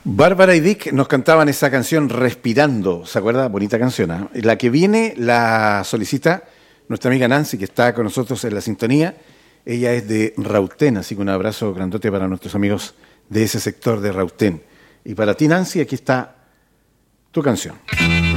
Bárbara y Dick nos cantaban esa canción Respirando, ¿se acuerda? Bonita canción, ¿eh? La que viene la solicita nuestra amiga Nancy, que está con nosotros en la sintonía. Ella es de Rautén, así que un abrazo grandote para nuestros amigos de ese sector de Rautén. Y para ti, Nancy, aquí está tu canción.